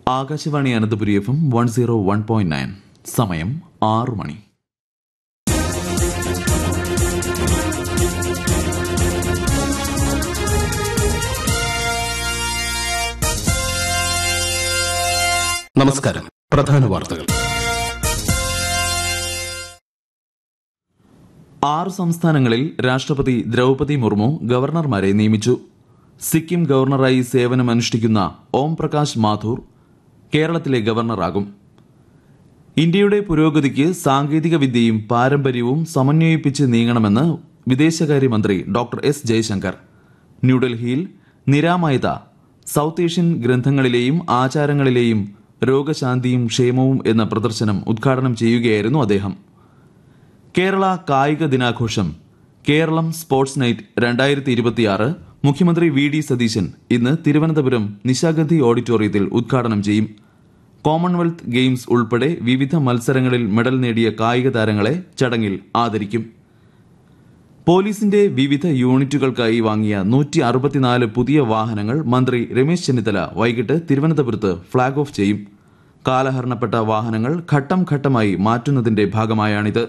Akashvani Ananthapuri FM 101.9. സമയം 6 മണി. നമസ്കാരം. പ്രധാന വാർത്തകൾ. 6 സംസ്ഥാനങ്ങളിൽ രാഷ്ട്രപതി ദ്രൗപദി മുർമു ഗവർണർമാരെ നിയമിച്ചു. സിക്കിം ഗവർണറായി സേവനമനുഷ്ഠിക്കുന്ന ഓം പ്രകാശ് മാഥൂർ കേരളത്തിലെ ഗവർണറാകും. ഇന്ത്യയുടെ പുരോഗതിക്ക് സാങ്കേതിക വിദ്യയും പാരമ്പര്യവും സമന്വയിപ്പിച്ച് നീങ്ങണമെന്ന് വിദേശകാര്യമന്ത്രി ഡോക്ടർ എസ് ജയശങ്കർ ന്യൂഡൽഹിയിൽ നിരാമയത സൌത്ത് ഏഷ്യൻ ഗ്രന്ഥങ്ങളിലെയും ആചാരങ്ങളിലെയും രോഗശാന്തിയും ക്ഷേമവും എന്ന പ്രദർശനം ഉദ്ഘാടനം ചെയ്യുകയായിരുന്നു അദ്ദേഹം. കേരള കായിക ദിനാഘോഷം കേരളം സ്പോർട്സ് നൈറ്റ് 2026 മുഖ്യമന്ത്രി വി.ഡി. സതീശൻ ഇന്ന് തിരുവനന്തപുരം നിശാഗന്ധി ഓഡിറ്റോറിയത്തിൽ ഉദ്ഘാടനം ചെയ്യും. കോമൺവെൽത്ത് ഗെയിംസ് ഉൾപ്പെടെ വിവിധ മത്സരങ്ങളിൽ മെഡൽ നേടിയ കായിക താരങ്ങളെ ചടങ്ങിൽ ആദരിക്കും. പോലീസിന്റെ വിവിധ യൂണിറ്റുകൾക്കായി വാങ്ങിയ 164 പുതിയ വാഹനങ്ങൾ മന്ത്രി രമേശ് ചെന്നിത്തല വൈകിട്ട് തിരുവനന്തപുരത്ത് ഫ്ളാഗ് ഓഫ് ചെയ്യും. കാലഹരണപ്പെട്ട വാഹനങ്ങൾ ഘട്ടം ഘട്ടമായി മാറ്റുന്നതിന്റെ ഭാഗമായാണിത്.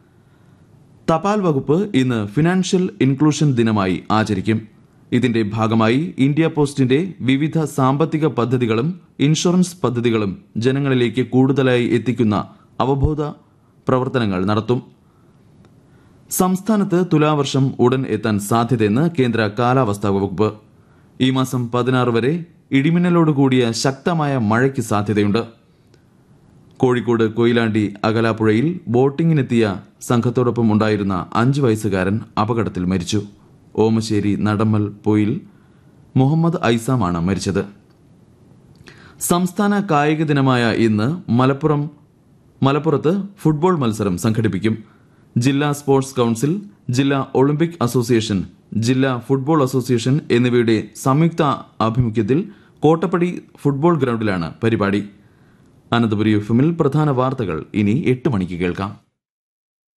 തപാൽ വകുപ്പ് ഇന്ന് ഫിനാൻഷ്യൽ ഇൻക്ലൂഷൻ ദിനമായി ആചരിക്കും. ഇതിന്റെ ഭാഗമായി ഇന്ത്യ പോസ്റ്റിന്റെ വിവിധ സാമ്പത്തിക പദ്ധതികളും ഇൻഷുറൻസ് പദ്ധതികളും ജനങ്ങളിലേക്ക് കൂടുതലായി എത്തിക്കുന്ന അവബോധ പ്രവർത്തനങ്ങൾ നടത്തും. സംസ്ഥാനത്ത് തുലാവർഷം ഉടൻ എത്താൻ സാധ്യതയെന്ന് കേന്ദ്ര കാലാവസ്ഥാ വകുപ്പ്. ഈ മാസം 16 വരെ ഇടിമിന്നലോടുകൂടിയ ശക്തമായ മഴയ്ക്ക് സാധ്യതയുണ്ട്. കോഴിക്കോട് കൊയിലാണ്ടി അകലാപ്പുഴയിൽ ബോട്ടിങ്ങിനെത്തിയ സംഘത്തോടൊപ്പം ഉണ്ടായിരുന്ന 5 വയസ്സുകാരൻ അപകടത്തിൽ മരിച്ചു. ഓമശ്ശേരി നടമ്മൽ പൊയിൽ മുഹമ്മദ് ഐസാമാണ് മരിച്ചത്. സംസ്ഥാന കായിക ദിനമായ ഇന്ന് മലപ്പുറത്ത് ഫുട്ബോൾ മത്സരം സംഘടിപ്പിക്കും. ജില്ലാ സ്പോർട്സ് കൌൺസിൽ, ജില്ലാ ഒളിമ്പിക് അസോസിയേഷൻ, ജില്ലാ ഫുട്ബോൾ അസോസിയേഷൻ എന്നിവയുടെ സംയുക്ത ആഭിമുഖ്യത്തിൽ കോട്ടപ്പടി ഫുട്ബോൾ ഗ്രൌണ്ടിലാണ് പരിപാടി. അനന്തപുരി FM-ൽ പ്രധാന വാർത്തകൾ ഇനി 8 മണിക്ക് കേൾക്കാം.